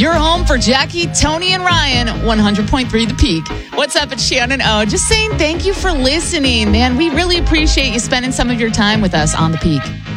Your home for Jackie, Tony, and Ryan, 100.3 The Peak. What's up? It's Shannon O. Just saying thank you for listening, man. We really appreciate you spending some of your time with us on The Peak.